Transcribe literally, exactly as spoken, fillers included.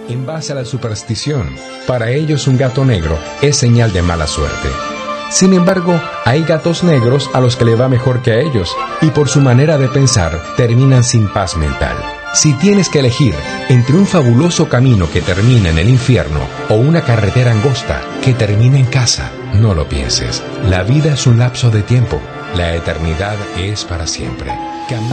en base a la superstición. Para ellos un gato negro es señal de mala suerte. Sin embargo, hay gatos negros a los que le va mejor que a ellos y por su manera de pensar terminan sin paz mental. Si tienes que elegir entre un fabuloso camino que termina en el infierno o una carretera angosta que termina en casa, no lo pienses. La vida es un lapso de tiempo. La eternidad es para siempre.